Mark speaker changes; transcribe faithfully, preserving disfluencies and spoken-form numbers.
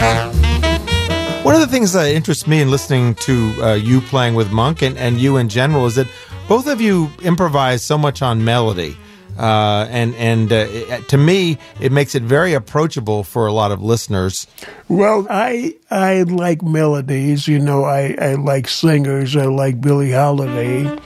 Speaker 1: One of the things that interests me in listening to uh, you playing with Monk and, and you in general is that both of you improvise so much on melody. Uh, and and uh, it, to me, it makes it very approachable for a lot of listeners.
Speaker 2: Well, I I like melodies. You know, I, I like singers. I like Billie Holiday.